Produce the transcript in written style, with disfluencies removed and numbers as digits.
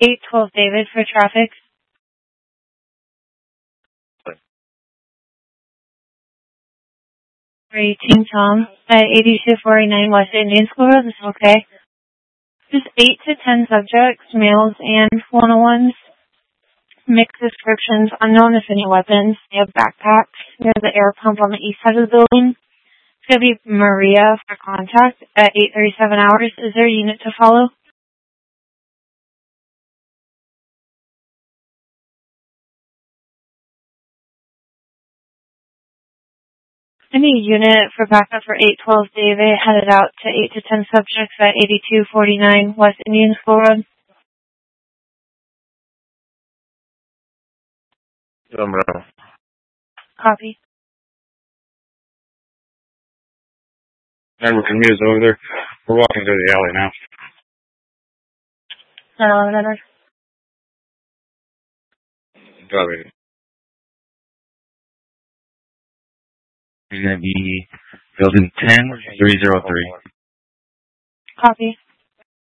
812 David for traffic. 18 Tom at 8249 West Indian School Road. This is okay. Just 8 to 10 subjects, males and 101s. Mixed descriptions, unknown if any weapons. They have backpacks near the air pump on the east side of the building. It's going to be Maria for contact at 8:37 hours. Is there a unit to follow? Any unit for backup for 812 David headed out to 8 to 10 subjects at 8249 West Indian School Road. Copy. Edward Commute is over there. We're walking through the alley now. 911 Edward. Copy. It's going to be building 10303. Copy.